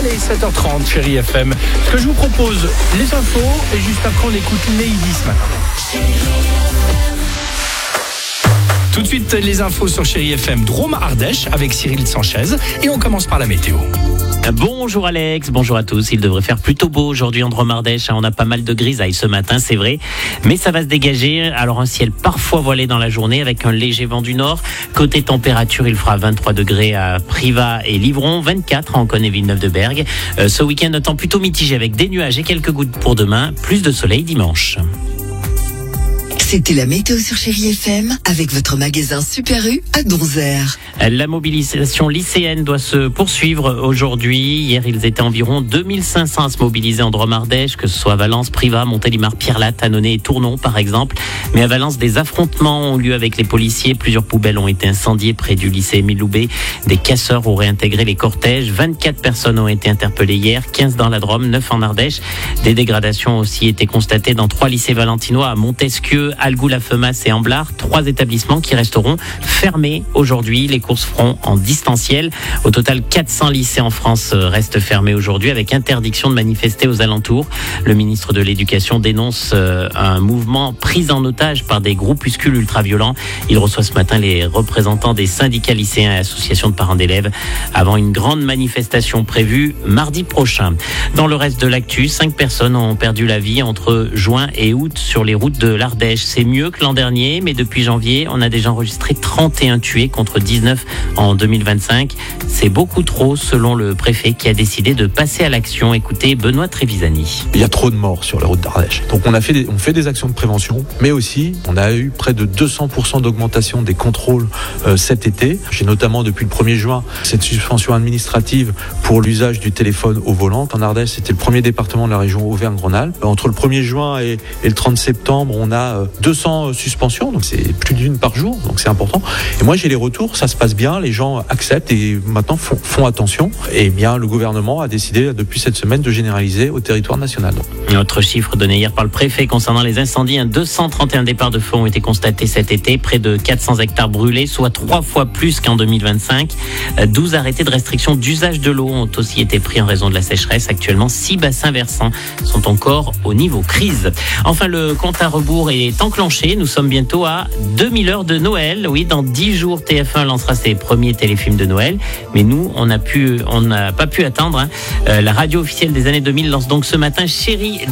Allez, 7h30, Chérie FM. Ce que je vous propose, les infos, et juste après, on écoute Lady ce matin. Tout de suite, les infos sur Chérie FM Drôme-Ardèche avec Cyril Sanchez. Et on commence par la météo. Bonjour Alex, bonjour à tous. Il devrait faire plutôt beau aujourd'hui en Drôme-Ardèche. On a pas mal de grisailles ce matin, c'est vrai. Mais ça va se dégager. Alors un ciel parfois voilé dans la journée avec un léger vent du nord. Côté température, il fera 23 degrés à Privas et Livron, 24 à Ancône et Villeneuve-de-Berg. Ce week-end, un temps plutôt mitigé avec des nuages et quelques gouttes pour demain. Plus de soleil dimanche. C'était la météo sur Chérie FM avec votre magasin Super U à Donzère. La mobilisation lycéenne doit se poursuivre aujourd'hui. Hier, ils étaient environ 2500 à se mobiliser en Drôme-Ardèche, que ce soit à Valence, Privas, Montélimar, Pierrelatte, Annonay et Tournon, par exemple. Mais à Valence, des affrontements ont lieu avec les policiers. Plusieurs poubelles ont été incendiées près du lycée Émile Loubet. Des casseurs auraient intégré les cortèges. 24 personnes ont été interpellées hier, 15 dans la Drôme, 9 en Ardèche. Des dégradations ont aussi été constatées dans 3 lycées valentinois à Montesquieu, Algou-la-Feumasse et Amblard. 3 établissements qui resteront fermés aujourd'hui. Les courses feront en distanciel. Au total, 400 lycées en France restent fermés aujourd'hui avec interdiction de manifester aux alentours. Le ministre de l'Éducation dénonce un mouvement pris en otage par des groupuscules ultra-violents. Il reçoit ce matin les représentants des syndicats lycéens et associations de parents d'élèves avant une grande manifestation prévue mardi prochain. Dans le reste de l'actu, 5 personnes ont perdu la vie entre juin et août sur les routes de l'Ardèche. C'est mieux que l'an dernier, mais depuis janvier, on a déjà enregistré 31 tués contre 19 en 2025. C'est beaucoup trop, selon le préfet qui a décidé de passer à l'action. Écoutez Benoît Trevisani. Il y a trop de morts sur les routes d'Ardèche. Donc on fait des actions de prévention, mais aussi on a eu près de 200% d'augmentation des contrôles cet été. J'ai notamment depuis le 1er juin cette suspension administrative pour l'usage du téléphone au volant. En Ardèche, c'était le premier département de la région Auvergne-Rhône-Alpes. Entre le 1er juin et le 30 septembre, on a 200 suspensions, donc c'est plus d'une par jour, donc c'est important. Et moi j'ai les retours, ça se passe bien, les gens acceptent et maintenant font attention. Et bien le gouvernement a décidé depuis cette semaine de généraliser au territoire national. Un autre chiffre donné hier par le préfet concernant les incendies, 231 départs de feu ont été constatés cet été, près de 400 hectares brûlés, soit 3 fois plus qu'en 2025. 12 arrêtés de restriction d'usage de l'eau ont aussi été pris en raison de la sécheresse. Actuellement, 6 bassins versants sont encore au niveau crise. Enfin, le compte à rebours est enclenché. Nous sommes bientôt à 2000 heures de Noël. Oui, dans 10 jours, TF1 lancera ses premiers téléfilms de Noël. Mais nous, on n'a pas pu attendre. La radio officielle des années 2000 lance donc ce matin Chérie